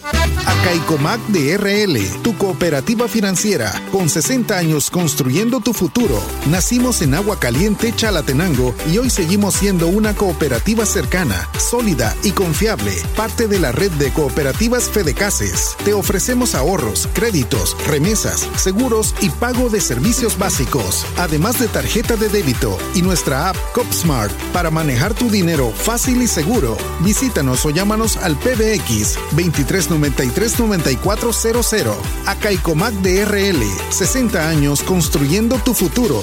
Acaicomac de RL, tu cooperativa financiera, con 60 años construyendo tu futuro. Nacimos en Agua Caliente, Chalatenango, y hoy seguimos siendo una cooperativa cercana, sólida y confiable, parte de la red de cooperativas Fedecases. Te ofrecemos ahorros, créditos, remesas, seguros y pago de servicios básicos, además de tarjeta de débito y nuestra app CopSmart para manejar tu dinero fácil y seguro. Visítanos o llámanos al PBX 2393-9400. Acaicomac de RL, 60 años construyendo tu futuro.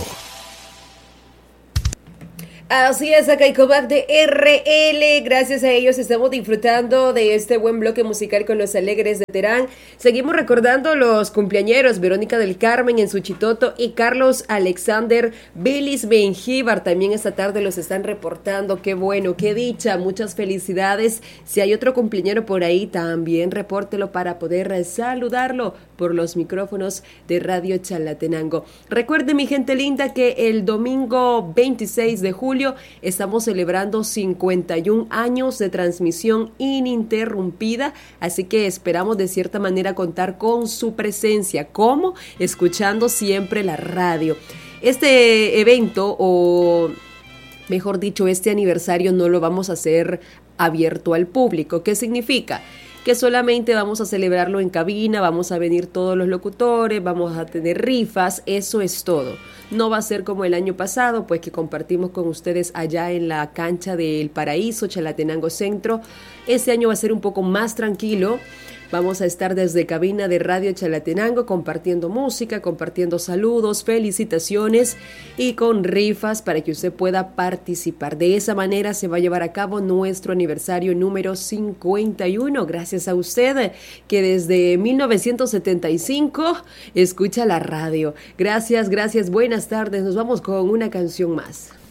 Así es, Acaicomac de RL. Gracias a ellos estamos disfrutando de este buen bloque musical con los Alegres de Terán. Seguimos recordando los cumpleañeros: Verónica del Carmen en Suchitoto y Carlos Alexander Billis Benjíbar. También esta tarde los están reportando. Qué bueno, qué dicha, muchas felicidades. Si hay otro cumpleañero por ahí, también repórtelo para poder saludarlo por los micrófonos de Radio Chalatenango. Recuerde, mi gente linda, que el domingo 26 de julio estamos celebrando 51 años de transmisión ininterrumpida, así que esperamos de cierta manera contar con su presencia. ¿Cómo? Escuchando siempre la radio. Este evento, o mejor dicho, este aniversario, no lo vamos a hacer abierto al público. ¿Qué significa? Que solamente vamos a celebrarlo en cabina, vamos a venir todos los locutores, vamos a tener rifas, eso es todo. No va a ser como el año pasado, pues que compartimos con ustedes allá en la cancha del Paraíso, Chalatenango Centro. Este año va a ser un poco más tranquilo. Vamos a estar desde cabina de Radio Chalatenango compartiendo música, compartiendo saludos, felicitaciones y con rifas para que usted pueda participar. De esa manera se va a llevar a cabo nuestro aniversario número 51. Gracias a usted que desde 1975 escucha la radio. Gracias, gracias. Buenas tardes. Nos vamos con una canción más.